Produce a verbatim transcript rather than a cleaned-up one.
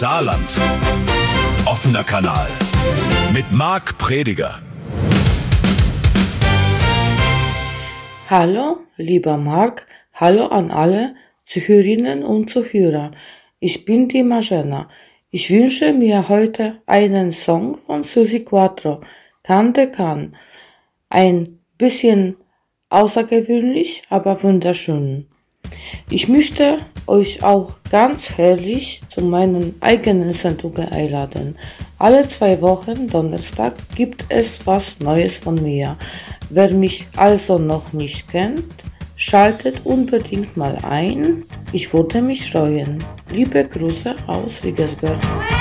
Saarland. Offener Kanal. Mit Marc Prediger. Hallo, lieber Marc. Hallo an alle Zuhörerinnen und Zuhörer. Ich bin die Magena. Ich wünsche mir heute einen Song von Suzi Quatro, Can de Can. Ein bisschen außergewöhnlich, aber wunderschön. Ich möchte euch auch ganz herzlich zu meinen eigenen Sendungen einladen. Alle zwei Wochen Donnerstag gibt es was Neues von mir. Wer mich also noch nicht kennt, schaltet unbedingt mal ein. Ich würde mich freuen. Liebe Grüße aus Regensburg.